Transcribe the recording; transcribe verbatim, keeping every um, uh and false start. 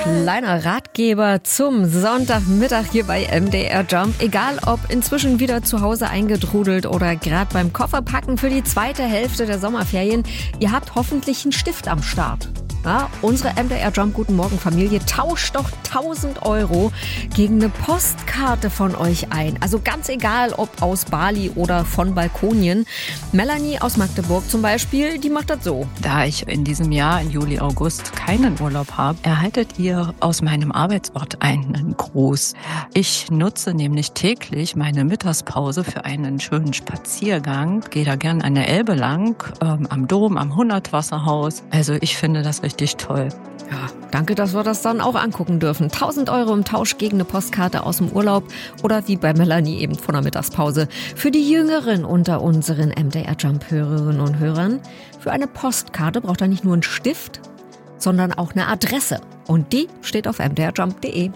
Kleiner Ratgeber zum Sonntagmittag hier bei M D R Jump. Egal ob inzwischen wieder zu Hause eingetrudelt oder gerade beim Kofferpacken für die zweite Hälfte der Sommerferien, ihr habt hoffentlich einen Stift am Start. Ja, unsere M D R Jump Guten Morgen Familie tauscht doch tausend Euro gegen eine Postkarte von euch ein. Also ganz egal, ob aus Bali oder von Balkonien. Melanie aus Magdeburg zum Beispiel, die macht das so. Da ich in diesem Jahr, im Juli, August, keinen Urlaub habe, erhaltet ihr aus meinem Arbeitsort einen Gruß. Ich nutze nämlich täglich meine Mittagspause für einen schönen Spaziergang. Gehe da gern an der Elbe lang, ähm, am Dom, am Hundertwasserhaus. Also ich finde das richtig toll. Ja, danke, dass wir das dann auch angucken dürfen. tausend Euro im Tausch gegen eine Postkarte aus dem Urlaub oder wie bei Melanie eben von der Mittagspause. Für die Jüngeren unter unseren M D R Jump-Hörerinnen und Hörern. Für eine Postkarte braucht er nicht nur einen Stift, sondern auch eine Adresse. Und die steht auf m d r jump punkt d e.